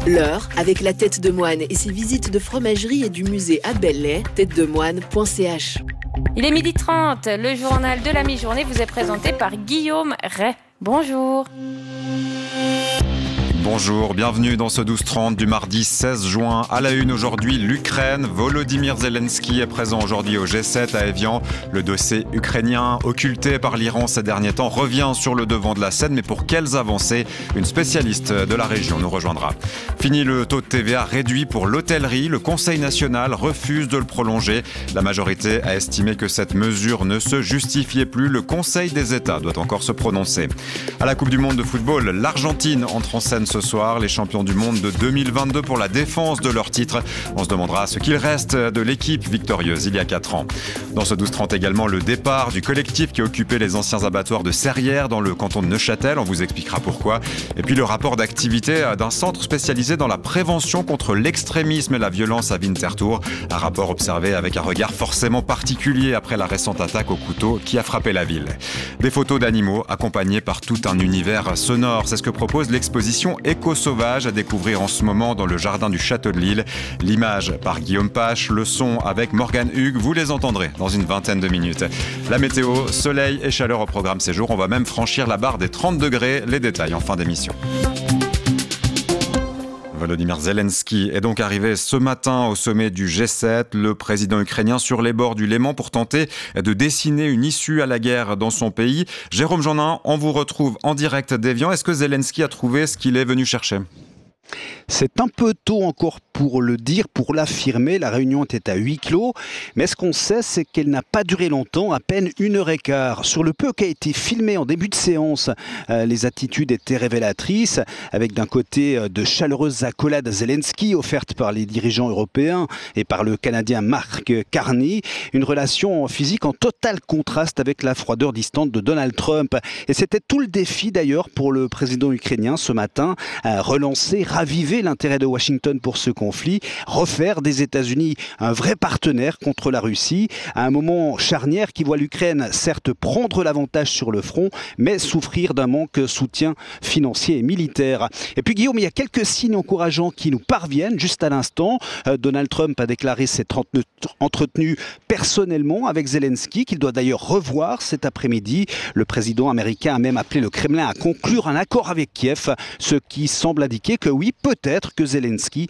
L'heure, avec la tête de moine et ses visites de fromagerie et du musée à Belley, têtedemoine.ch. Il est 12h30, le journal de la mi-journée vous est présenté par Guillaume Ray. Bonjour. Bonjour, bienvenue dans ce 12h30 du mardi 16 juin. À la une aujourd'hui, l'Ukraine. Volodymyr Zelensky est présent aujourd'hui au G7 à Évian. Le dossier ukrainien, occulté par l'Iran ces derniers temps, revient sur le devant de la scène. Mais pour quelles avancées? Une spécialiste de la région nous rejoindra. Fini le taux de TVA réduit pour l'hôtellerie. Le Conseil national refuse de le prolonger. La majorité a estimé que cette mesure ne se justifiait plus. Le Conseil des États doit encore se prononcer. À la Coupe du monde de football, l'Argentine entre en scène ce soir, les champions du monde de 2022 pour la défense de leur titre. On se demandera ce qu'il reste de l'équipe victorieuse il y a 4 ans. Dans ce 12h30 également, le départ du collectif qui occupait les anciens abattoirs de Serrières dans le canton de Neuchâtel. On vous expliquera pourquoi. Et puis le rapport d'activité d'un centre spécialisé dans la prévention contre l'extrémisme et la violence à Winterthur. Un rapport observé avec un regard forcément particulier après la récente attaque au couteau qui a frappé la ville. Des photos d'animaux accompagnées par tout un univers sonore. C'est ce que propose l'exposition Éco-sauvage à découvrir en ce moment dans le jardin du Château de Lille. L'image par Guillaume Pache, le son avec Morgane Hugues, vous les entendrez dans une vingtaine de minutes. La météo, soleil et chaleur au programme ces jours. On va même franchir la barre des 30 degrés. Les détails en fin d'émission. Volodymyr Zelensky est donc arrivé ce matin au sommet du G7, le président ukrainien sur les bords du Léman pour tenter de dessiner une issue à la guerre dans son pays. Jérôme Jeannin, on vous retrouve en direct d'Évian. Est-ce que Zelensky a trouvé ce qu'il est venu chercher ? C'est un peu tôt encore pour le dire, pour l'affirmer. La réunion était à huis clos. Mais ce qu'on sait, c'est qu'elle n'a pas duré longtemps, à peine 1h15. Sur le peu qui a été filmé en début de séance, les attitudes étaient révélatrices, avec d'un côté de chaleureuses accolades à Zelensky offertes par les dirigeants européens et par le Canadien Mark Carney. Une relation physique en total contraste avec la froideur distante de Donald Trump. Et c'était tout le défi d'ailleurs pour le président ukrainien ce matin, relancer, raviver l'intérêt de Washington pour ce conflit, refaire des États-Unis un vrai partenaire contre la Russie, à un moment charnière qui voit l'Ukraine certes prendre l'avantage sur le front, mais souffrir d'un manque de soutien financier et militaire. Et puis Guillaume, il y a quelques signes encourageants qui nous parviennent juste à l'instant. Donald Trump a déclaré s'être entretenu personnellement avec Zelensky, qu'il doit d'ailleurs revoir cet après-midi. Le président américain a même appelé le Kremlin à conclure un accord avec Kiev, ce qui semble indiquer que oui, peut-être que Zelensky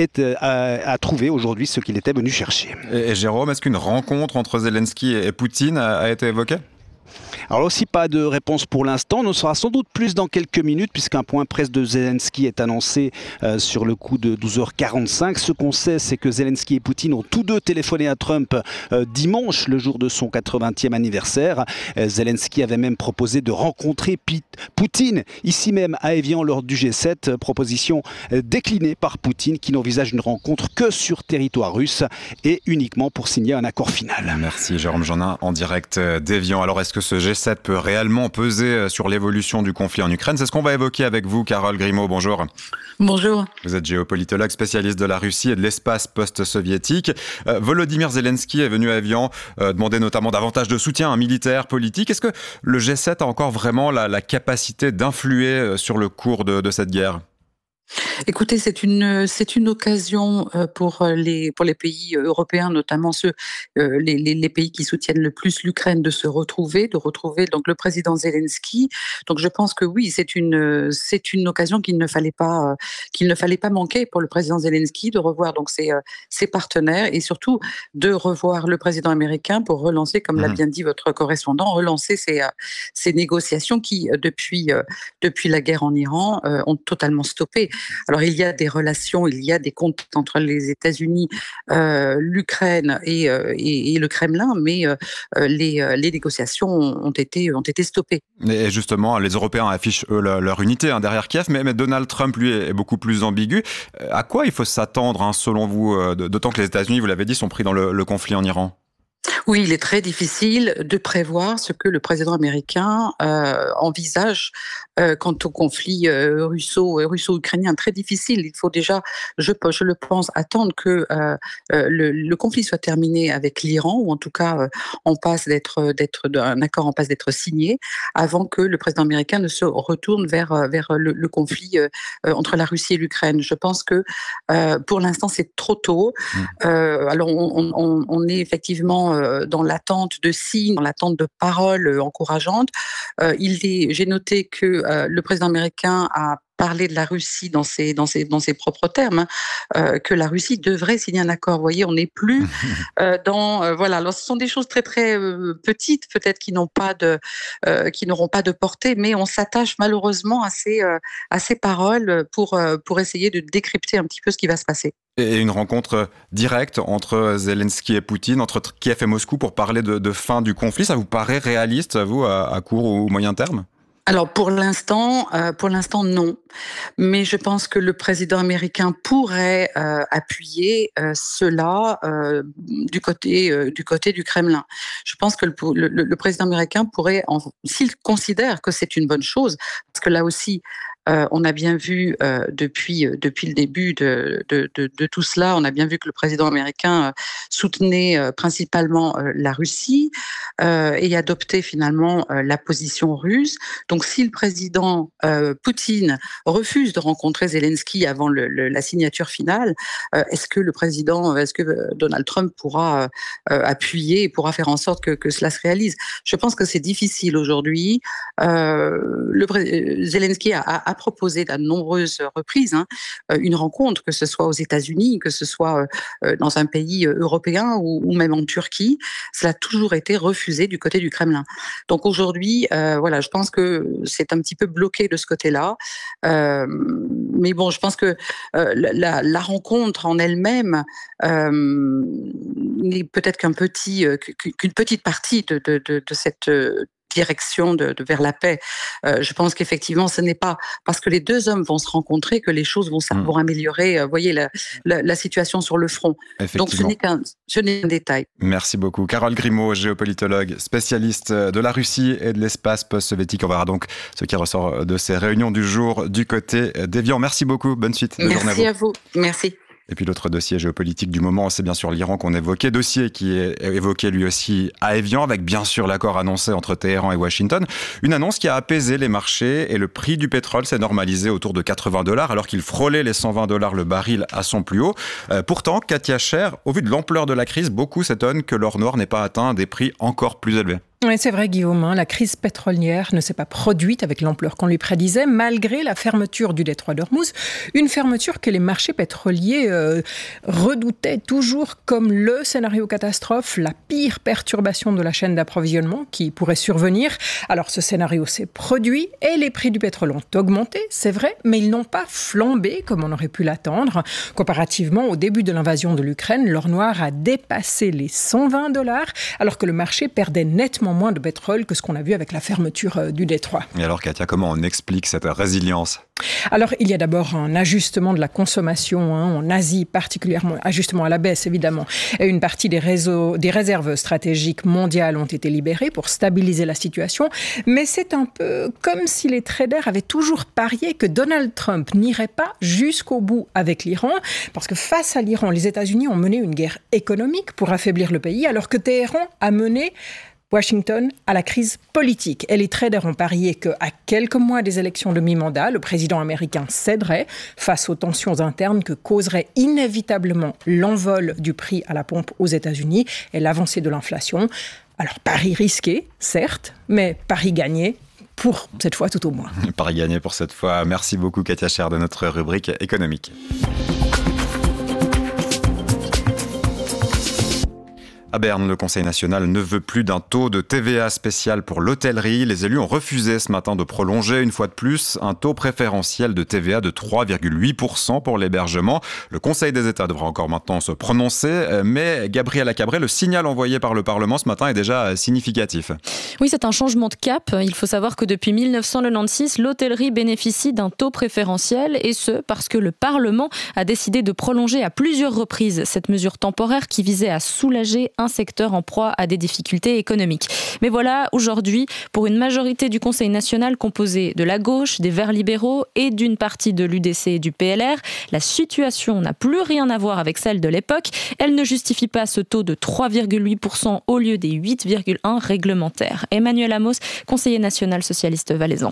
a trouvé aujourd'hui ce qu'il était venu chercher. Et Jérôme, est-ce qu'une rencontre entre Zelensky et Poutine a été évoquée ? Alors aussi pas de réponse pour l'instant, on en saura sans doute plus dans quelques minutes puisqu'un point presse de Zelensky est annoncé sur le coup de 12h45. Ce qu'on sait, c'est que Zelensky et Poutine ont tous deux téléphoné à Trump dimanche, le jour de son 80e anniversaire. Zelensky avait même proposé de rencontrer Poutine ici même à Évian lors du G7, proposition déclinée par Poutine qui n'envisage une rencontre que sur territoire russe et uniquement pour signer un accord final. Merci Jérôme Jeannin en direct d'Évian. Alors est-ce que ce G7 peut réellement peser sur l'évolution du conflit en Ukraine? C'est ce qu'on va évoquer avec vous, Carole Grimaud. Bonjour. Bonjour. Vous êtes géopolitologue, spécialiste de la Russie et de l'espace post-soviétique. Volodymyr Zelensky est venu à Évian demander notamment davantage de soutien militaire, politique. Est-ce que le G7 a encore vraiment la capacité d'influer sur le cours de cette guerre ? Écoutez, c'est une occasion pour les pays européens, notamment les pays qui soutiennent le plus l'Ukraine, de retrouver donc le président Zelensky. Donc je pense que oui, c'est une occasion qu'il ne fallait pas manquer pour le président Zelensky, de revoir donc ses partenaires et surtout de revoir le président américain pour relancer, comme l'a bien dit votre correspondant, relancer ces négociations qui depuis la guerre en Iran ont totalement stoppé. Alors il y a des relations, il y a des contacts entre les États-Unis, l'Ukraine et le Kremlin, mais les négociations ont été stoppées. Et justement, les Européens affichent eux leur unité derrière Kiev, mais Donald Trump lui est beaucoup plus ambigu. À quoi il faut s'attendre selon vous, d'autant que les États-Unis, vous l'avez dit, sont pris dans le conflit en Iran? Oui, il est très difficile de prévoir ce que le président américain envisage quant au conflit russo-ukrainien. Très difficile. Il faut déjà, je le pense, attendre que le conflit soit terminé avec l'Iran, ou en tout cas un accord en passe d'être signé, avant que le président américain ne se retourne vers le conflit entre la Russie et l'Ukraine. Je pense que pour l'instant c'est trop tôt. Alors on est effectivement dans l'attente de signes, dans l'attente de paroles encourageantes. J'ai noté que le président américain a parlé de la Russie dans ses propres termes, que la Russie devrait signer un accord. Vous voyez, on n'est plus voilà. Alors, ce sont des choses très très petites, peut-être qui n'auront pas de portée, mais on s'attache malheureusement à ces paroles pour essayer de décrypter un petit peu ce qui va se passer. Et une rencontre directe entre Zelensky et Poutine, entre Kiev et Moscou, pour parler de fin du conflit, ça vous paraît réaliste, vous, à court ou moyen terme ? Alors pour l'instant, non. Mais je pense que le président américain pourrait appuyer cela du côté du Kremlin. Je pense que le président américain pourrait, s'il considère que c'est une bonne chose, parce que là aussi, on a bien vu depuis le début de tout cela, on a bien vu que le président américain soutenait principalement la Russie et adoptait finalement la position russe. Donc si le président Poutine refuse de rencontrer Zelensky avant la signature finale, est-ce que Donald Trump pourra appuyer et pourra faire en sorte que cela se réalise? Je pense que c'est difficile aujourd'hui. Zelensky a proposé à de nombreuses reprises une rencontre, que ce soit aux États-Unis, que ce soit dans un pays européen ou même en Turquie. Cela a toujours été refusé du côté du Kremlin. Donc aujourd'hui, voilà, je pense que c'est un petit peu bloqué de ce côté-là. Mais bon, je pense que la rencontre en elle-même n'est peut-être qu'une petite partie de cette direction vers la paix. Je pense qu'effectivement, ce n'est pas parce que les deux hommes vont se rencontrer que les choses vont améliorer. Vous voyez la situation sur le front. Donc ce n'est qu'un détail. Merci beaucoup. Carole Grimaud, géopolitologue, spécialiste de la Russie et de l'espace post-soviétique. On verra donc ce qui ressort de ces réunions du jour du côté d'Évian. Merci beaucoup. Bonne suite de journée à vous. Merci à vous. Merci. Et puis l'autre dossier géopolitique du moment, c'est bien sûr l'Iran qu'on évoquait. Dossier qui est évoqué lui aussi à Évian, avec bien sûr l'accord annoncé entre Téhéran et Washington. Une annonce qui a apaisé les marchés et le prix du pétrole s'est normalisé autour de $80 alors qu'il frôlait les $120 le baril à son plus haut. Pourtant, Katia Scher, au vu de l'ampleur de la crise, beaucoup s'étonnent que l'or noir n'ait pas atteint des prix encore plus élevés. Oui, c'est vrai, Guillaume. La crise pétrolière ne s'est pas produite avec l'ampleur qu'on lui prédisait, malgré la fermeture du détroit d'Ormuz. Une fermeture que les marchés pétroliers redoutaient toujours comme le scénario catastrophe, la pire perturbation de la chaîne d'approvisionnement qui pourrait survenir. Alors, ce scénario s'est produit et les prix du pétrole ont augmenté, c'est vrai, mais ils n'ont pas flambé comme on aurait pu l'attendre. Comparativement au début de l'invasion de l'Ukraine, l'or noir a dépassé les $120, alors que le marché perdait nettement moins de pétrole que ce qu'on a vu avec la fermeture du détroit. Et alors, Katia, comment on explique cette résilience ? Alors, il y a d'abord un ajustement de la consommation en Asie, particulièrement, ajustement à la baisse évidemment. Et une partie des réserves stratégiques mondiales ont été libérées pour stabiliser la situation. Mais c'est un peu comme si les traders avaient toujours parié que Donald Trump n'irait pas jusqu'au bout avec l'Iran. Parce que face à l'Iran, les États-Unis ont mené une guerre économique pour affaiblir le pays, alors que Téhéran a mené Washington à la crise politique. Et les traders ont parié qu'à quelques mois des élections de mi-mandat, le président américain céderait face aux tensions internes que causerait inévitablement l'envol du prix à la pompe aux États-Unis et l'avancée de l'inflation. Alors, pari risqué, certes, mais pari gagné pour cette fois tout au moins. Pari gagné pour cette fois. Merci beaucoup Katia Scher de notre rubrique économique. À Berne, le Conseil national ne veut plus d'un taux de TVA spécial pour l'hôtellerie. Les élus ont refusé ce matin de prolonger une fois de plus un taux préférentiel de TVA de 3,8% pour l'hébergement. Le Conseil des États devra encore maintenant se prononcer, mais Gabriela Cabré, le signal envoyé par le Parlement ce matin est déjà significatif. Oui, c'est un changement de cap. Il faut savoir que depuis 1996, l'hôtellerie bénéficie d'un taux préférentiel, et ce parce que le Parlement a décidé de prolonger à plusieurs reprises cette mesure temporaire qui visait à soulager un secteur en proie à des difficultés économiques. Mais voilà, aujourd'hui, pour une majorité du Conseil national composée de la gauche, des Verts libéraux et d'une partie de l'UDC et du PLR, la situation n'a plus rien à voir avec celle de l'époque. Elle ne justifie pas ce taux de 3,8% au lieu des 8,1% réglementaires. Emmanuel Amos, conseiller national socialiste valaisan.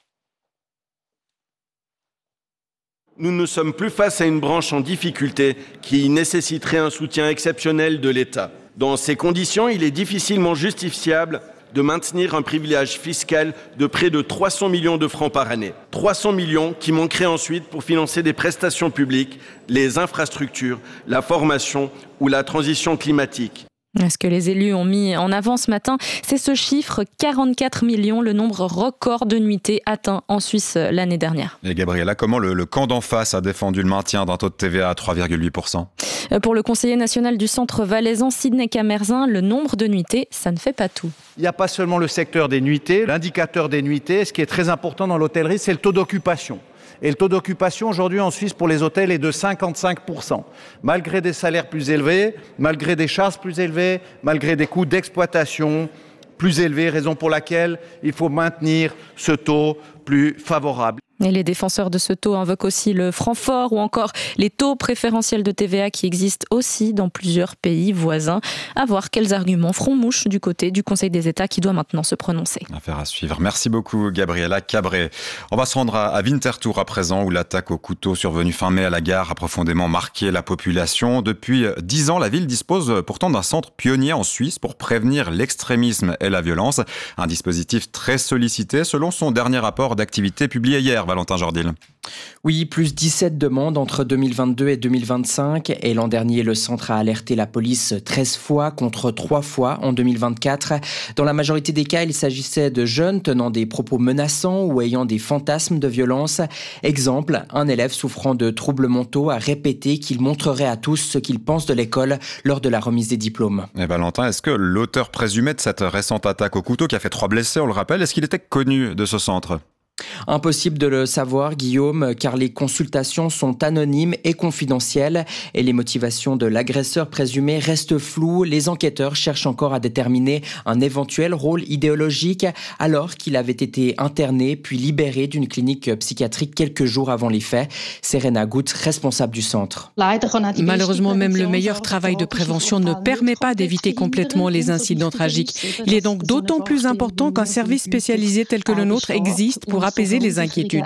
Nous ne sommes plus face à une branche en difficulté qui nécessiterait un soutien exceptionnel de l'État. Dans ces conditions, il est difficilement justifiable de maintenir un privilège fiscal de près de 300 millions de francs par année. 300 millions qui manqueraient ensuite pour financer des prestations publiques, les infrastructures, la formation ou la transition climatique. Ce que les élus ont mis en avant ce matin, c'est ce chiffre, 44 millions, le nombre record de nuitées atteint en Suisse l'année dernière. Et Gabriella, comment le camp d'en face a défendu le maintien d'un taux de TVA à 3,8%? Pour le conseiller national du centre valaisan, Sidney Camerzin, le nombre de nuitées, ça ne fait pas tout. Il n'y a pas seulement le secteur des nuitées, l'indicateur des nuitées, ce qui est très important dans l'hôtellerie, c'est le taux d'occupation. Et le taux d'occupation aujourd'hui en Suisse pour les hôtels est de 55%. Malgré des salaires plus élevés, malgré des charges plus élevées, malgré des coûts d'exploitation plus élevés, raison pour laquelle il faut maintenir ce taux plus favorable. Et les défenseurs de ce taux invoquent aussi le franc fort ou encore les taux préférentiels de TVA qui existent aussi dans plusieurs pays voisins. À voir quels arguments feront mouche du côté du Conseil des États qui doit maintenant se prononcer. Affaire à suivre. Merci beaucoup Gabriella Cabré. On va se rendre à Winterthur à présent où l'attaque au couteau survenue fin mai à la gare a profondément marqué la population. Depuis 10 ans, la ville dispose pourtant d'un centre pionnier en Suisse pour prévenir l'extrémisme et la violence. Un dispositif très sollicité selon son dernier rapport d'activité publié hier. Valentin Jordil. Oui, plus 17 demandes entre 2022 et 2025. Et l'an dernier, le centre a alerté la police 13 fois contre 3 fois en 2024. Dans la majorité des cas, il s'agissait de jeunes tenant des propos menaçants ou ayant des fantasmes de violence. Exemple, un élève souffrant de troubles mentaux a répété qu'il montrerait à tous ce qu'il pense de l'école lors de la remise des diplômes. Et Valentin, est-ce que l'auteur présumé de cette récente attaque au couteau qui a fait 3 blessés, on le rappelle, est-ce qu'il était connu de ce centre ? Impossible de le savoir, Guillaume, car les consultations sont anonymes et confidentielles et les motivations de l'agresseur présumé restent floues. Les enquêteurs cherchent encore à déterminer un éventuel rôle idéologique alors qu'il avait été interné puis libéré d'une clinique psychiatrique quelques jours avant les faits. Serena Gut, responsable du centre. Malheureusement, même le meilleur travail de prévention ne permet pas d'éviter complètement les incidents tragiques. Il est donc d'autant plus important qu'un service spécialisé tel que le nôtre existe pour apaiser les inquiétudes.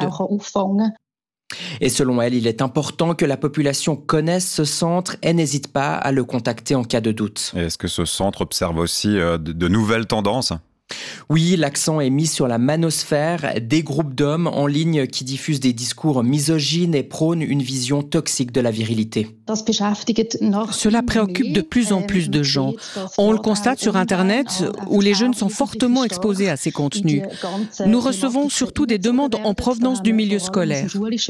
Et selon elle, il est important que la population connaisse ce centre et n'hésite pas à le contacter en cas de doute. Et est-ce que ce centre observe aussi de nouvelles tendances ? Oui, l'accent est mis sur la manosphère, des groupes d'hommes en ligne qui diffusent des discours misogynes et prônent une vision toxique de la virilité. Cela préoccupe de plus en plus de gens. On le constate sur Internet où les jeunes sont fortement exposés à ces contenus. Nous recevons surtout des demandes en provenance du milieu scolaire.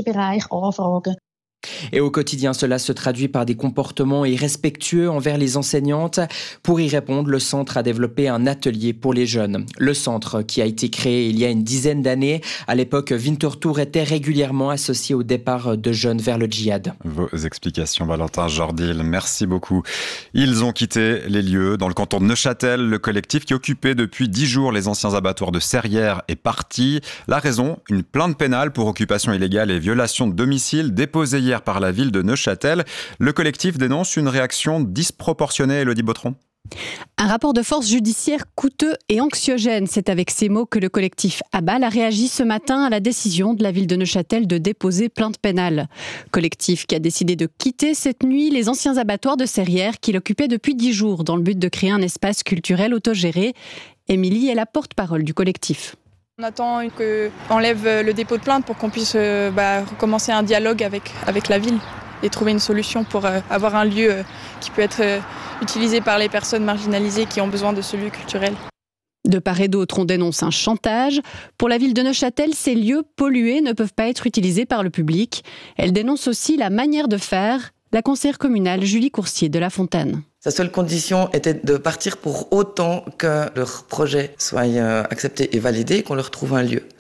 Et au quotidien, cela se traduit par des comportements irrespectueux envers les enseignantes. Pour y répondre, le centre a développé un atelier pour les jeunes. Le centre, qui a été créé il y a une dizaine d'années, à l'époque, Winterthur était régulièrement associé au départ de jeunes vers le djihad. Vos explications, Valentin Jordil, merci beaucoup. Ils ont quitté les lieux dans le canton de Neuchâtel. Le collectif qui occupait depuis 10 jours les anciens abattoirs de Serrières est parti. La raison, une plainte pénale pour occupation illégale et violation de domicile déposée hier par la ville de Neuchâtel. Le collectif dénonce une réaction disproportionnée, Élodie Bautron. Un rapport de force judiciaire coûteux et anxiogène. C'est avec ces mots que le collectif ABAL a réagi ce matin à la décision de la ville de Neuchâtel de déposer plainte pénale. Collectif qui a décidé de quitter cette nuit les anciens abattoirs de Serrières qu'il occupait depuis 10 jours dans le but de créer un espace culturel autogéré. Émilie est la porte-parole du collectif. On attend qu'on lève le dépôt de plainte pour qu'on puisse recommencer un dialogue avec la ville et trouver une solution pour avoir un lieu qui peut être utilisé par les personnes marginalisées qui ont besoin de ce lieu culturel. De part et d'autre, on dénonce un chantage. Pour la ville de Neuchâtel, ces lieux pollués ne peuvent pas être utilisés par le public. Elle dénonce aussi la manière de faire. La conseillère communale Julie Coursier de La Fontaine. Sa seule condition était de partir pour autant que leur projet soit accepté et validé et qu'on leur trouve un lieu.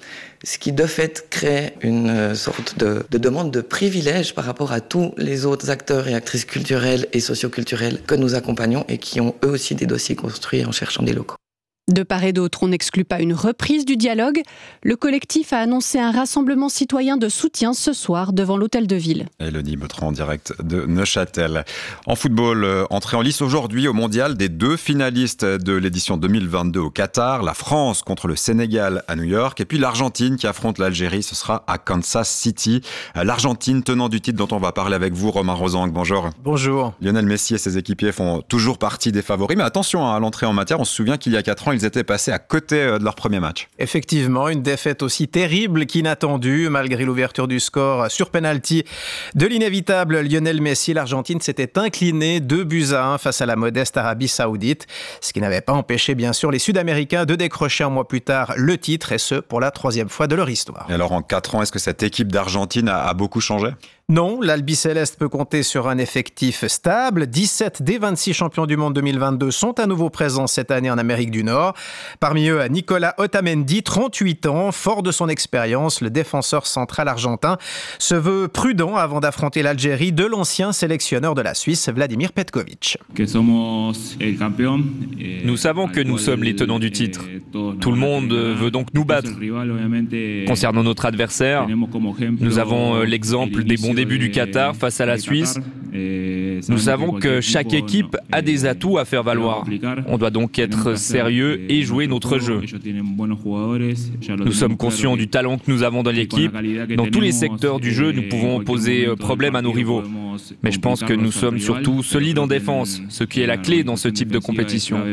ce qui de fait crée une sorte de demande de privilège par rapport à tous les autres acteurs et actrices culturelles et socioculturelles que nous accompagnons et qui ont eux aussi des dossiers construits en cherchant des locaux. De part et d'autre, on n'exclut pas une reprise du dialogue. Le collectif a annoncé un rassemblement citoyen de soutien ce soir devant l'hôtel de ville. Élodie Bertrand en direct de Neuchâtel. En football, entrée en lice aujourd'hui au mondial des 2 finalistes de l'édition 2022 au Qatar. La France contre le Sénégal à New York et puis l'Argentine qui affronte l'Algérie. Ce sera à Kansas City. L'Argentine tenant du titre dont on va parler avec vous, Romain Rozang. Bonjour. Bonjour. Lionel Messi et ses équipiers font toujours partie des favoris. Mais attention à l'entrée en matière. On se souvient qu'il y a 4 ans, ils étaient passés à côté de leur premier match. Effectivement, une défaite aussi terrible qu'inattendue. Malgré l'ouverture du score sur penalty de l'inévitable Lionel Messi, l'Argentine s'était inclinée 2-1 face à la modeste Arabie Saoudite. Ce qui n'avait pas empêché bien sûr les Sud-Américains de décrocher un mois plus tard le titre, et ce pour la 3e fois de leur histoire. Et alors en 4 ans, est-ce que cette équipe d'Argentine a beaucoup changé ? Non, l'Albiceleste peut compter sur un effectif stable. 17 des 26 champions du monde 2022 sont à nouveau présents cette année en Amérique du Nord. Parmi eux, Nicolas Otamendi, 38 ans, fort de son expérience, le défenseur central argentin se veut prudent avant d'affronter l'Algérie de l'ancien sélectionneur de la Suisse, Vladimir Petkovic. Nous savons que nous sommes les tenants du titre. Tout le monde veut donc nous battre. Concernant notre adversaire, nous avons l'exemple des bons début du Qatar face à la Suisse. Nous savons que chaque équipe a des atouts à faire valoir. On doit donc être sérieux et jouer notre jeu. Nous sommes conscients du talent que nous avons dans l'équipe. Dans tous les secteurs du jeu, nous pouvons poser problème à nos rivaux. Mais je pense que nous sommes surtout solides en défense, ce qui est la clé dans ce type de compétition.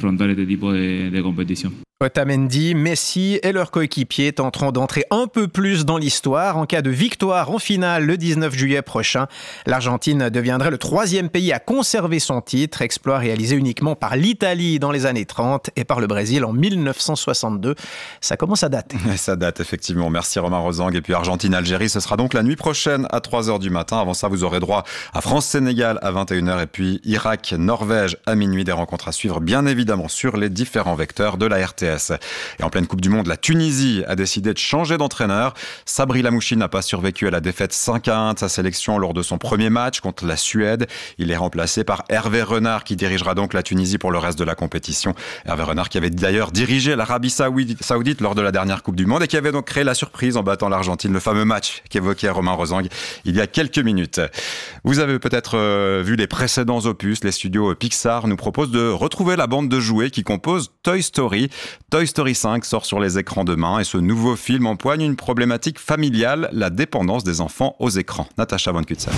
Otamendi, Messi et leurs coéquipiers tenteront d'entrer un peu plus dans l'histoire. En cas de victoire en finale le 19 juillet prochain, l'Argentine deviendrait le 3e pays à conserver son titre, exploit réalisé uniquement par l'Italie dans les années 30 et par le Brésil en 1962. Ça commence à dater. Ça date effectivement. Merci Romain Rozang. Et puis Argentine-Algérie, ce sera donc la nuit prochaine à 3h du matin. Avant ça, vous aurez droit à France-Sénégal à 21h et puis Irak-Norvège à minuit. Des rencontres à suivre bien évidemment sur les différents vecteurs de la RTS. Et en pleine Coupe du Monde, la Tunisie a décidé de changer d'entraîneur. Sabri Lamouchi n'a pas survécu à la défaite 5-1 de sa sélection lors de son premier match contre la Suède. Il est remplacé par Hervé Renard qui dirigera donc la Tunisie pour le reste de la compétition. Hervé Renard qui avait d'ailleurs dirigé l'Arabie Saoudite lors de la dernière Coupe du Monde et qui avait donc créé la surprise en battant l'Argentine, le fameux match qu'évoquait Romain Rozang il y a quelques minutes. Vous avez peut-être vu les précédents opus. Les studios Pixar nous proposent de retrouver la bande de jouets qui compose Toy Story. Toy Story 5 sort sur les écrans demain et ce nouveau film empoigne une problématique familiale, la dépendance des enfants aux écrans. Natacha von Kutzer.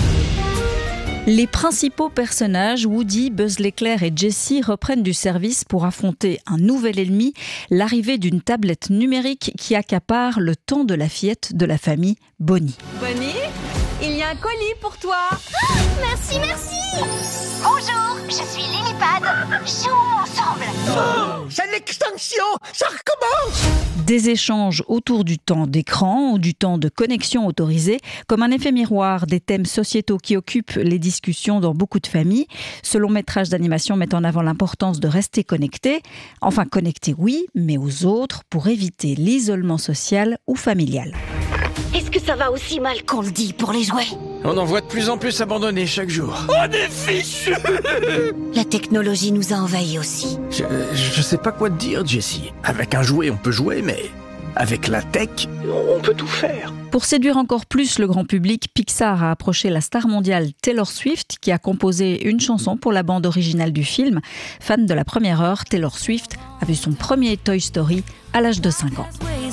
Les principaux personnages, Woody, Buzz l'éclair et Jessie, reprennent du service pour affronter un nouvel ennemi, l'arrivée d'une tablette numérique qui accapare le temps de la fillette de la famille, Bonnie. Bonnie, il y a un colis pour toi. Oh, merci. Bonjour, je suis Lillipad. Jouons ensemble. Oh, c'est l'extinction, ça recommence. Des échanges autour du temps d'écran ou du temps de connexion autorisé, comme un effet miroir des thèmes sociétaux qui occupent les discussions dans beaucoup de familles. Ce long métrage d'animation met en avant l'importance de rester connecté. Enfin, connecté oui, mais aux autres pour éviter l'isolement social ou familial. Est-ce que ça va aussi mal qu'on le dit pour les jouets ? On en voit de plus en plus abandonnés chaque jour. On est fichus. La technologie nous a envahis aussi. Je sais pas quoi te dire, Jessie. Avec un jouet, on peut jouer, mais avec la tech, on peut tout faire. Pour séduire encore plus le grand public, Pixar a approché la star mondiale Taylor Swift, qui a composé une chanson pour la bande originale du film. Fan de la première heure, Taylor Swift a vu son premier Toy Story à l'âge de 5 ans.